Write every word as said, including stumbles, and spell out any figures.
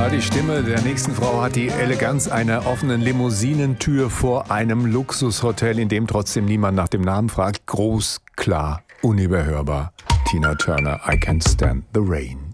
Ja, die Stimme der nächsten Frau hat die Eleganz einer offenen Limousinentür vor einem Luxushotel, in dem trotzdem niemand nach dem Namen fragt. Groß, klar, unüberhörbar. Tina Turner, I Can't Stand the Rain.